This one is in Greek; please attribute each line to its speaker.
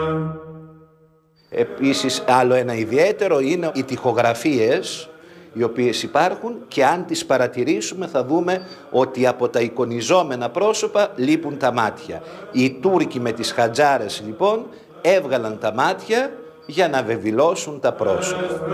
Speaker 1: Επίσης, άλλο ένα ιδιαίτερο είναι οι τοιχογραφίες οι οποίες υπάρχουν, και αν τις παρατηρήσουμε θα δούμε ότι από τα εικονιζόμενα πρόσωπα λείπουν τα μάτια. Οι Τούρκοι με τις χατζάρες λοιπόν έβγαλαν τα μάτια για να βεβηλώσουν τα πρόσωπα.